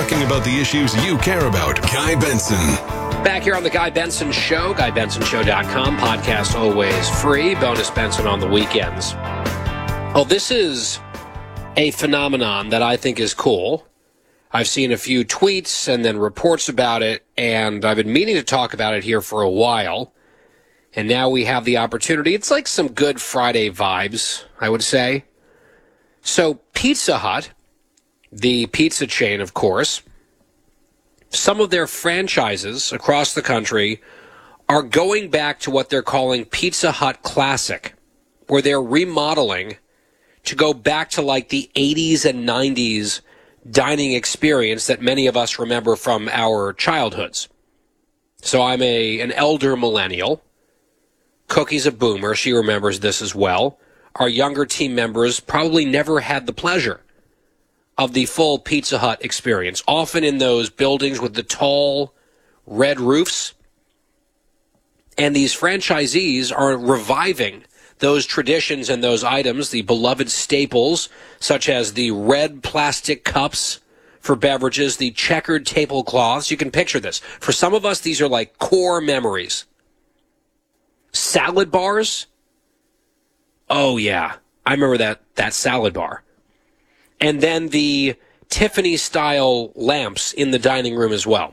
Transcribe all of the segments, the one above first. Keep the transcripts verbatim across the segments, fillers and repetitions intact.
talking about the issues you care about. Guy Benson. Back here on the Guy Benson Show, guy benson show dot com. Podcast always free. Bonus Benson on the weekends. Oh, this is a phenomenon that I think is cool. I've seen a few tweets and then reports about it, and I've been meaning to talk about it here for a while. And now we have the opportunity. It's like some Good Friday vibes, I would say. So Pizza Hut, the pizza chain, of course, some of their franchises across the country are going back to what they're calling Pizza Hut Classic, where they're remodeling to go back to like the eighties and nineties dining experience that many of us remember from our childhoods. So I'm a an elder millennial. Cookie's a boomer. She remembers this as well. Our younger team members probably never had the pleasure of the full Pizza Hut experience, often in those buildings with the tall red roofs. And these franchisees are reviving those traditions and those items, the beloved staples, such as the red plastic cups for beverages, the checkered tablecloths. You can picture this. For some of us, these are like core memories. Salad bars. Oh, yeah. I remember that, that salad bar. And then the Tiffany-style lamps in the dining room as well.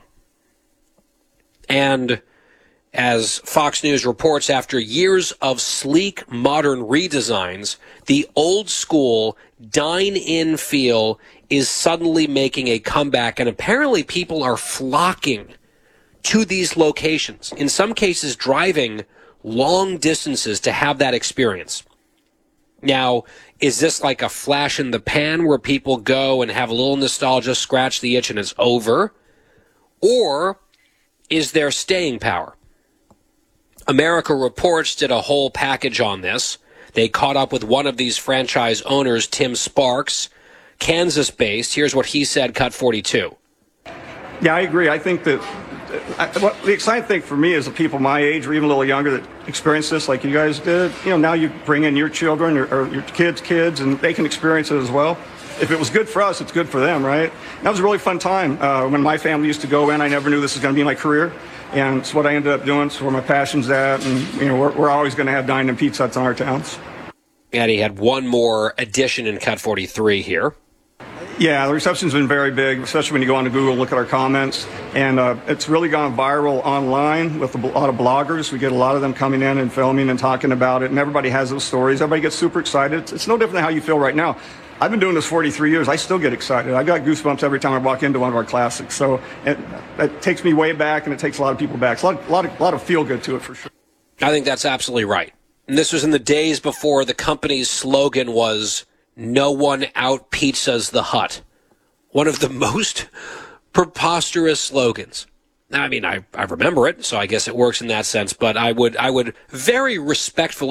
And as Fox News reports, after years of sleek, modern redesigns, the old-school dine-in feel is suddenly making a comeback, and apparently people are flocking to these locations, in some cases driving long distances to have that experience. Now, is this like a flash in the pan where people go and have a little nostalgia, scratch the itch, and it's over? Or is there staying power? America Reports did a whole package on this. They caught up with one of these franchise owners, Tim Sparks, Kansas-based. Here's what he said, Cut forty-two. Yeah, I agree. I think that I, what the exciting thing for me is the people my age or even a little younger that experience this like you guys did. You know, now you bring in your children or, or your kids' kids, and they can experience it as well. If it was good for us, it's good for them, right? That was a really fun time. Uh, when my family used to go in, I never knew this was going to be my career. And it's what I ended up doing. It's where my passion's at. And, you know, we're, we're always going to have dine and pizza huts in our towns. And he had one more addition in Cut forty-three here. Yeah, the reception's been very big, especially when you go on to Google and look at our comments. And uh, it's really gone viral online with a lot of bloggers. We get a lot of them coming in and filming and talking about it. And everybody has those stories. Everybody gets super excited. It's, it's no different than how you feel right now. I've been doing this forty-three years. I still get excited. I got goosebumps every time I walk into one of our classics. So it, it takes me way back, and it takes a lot of people back. It's a lot, a lot of, a lot of feel-good to it, for sure. I think that's absolutely right. And this was in the days before the company's slogan was, "No one out pizzas the Hut." One of the most preposterous slogans. I mean, I, I remember it, so I guess it works in that sense, but I would I would very respectfully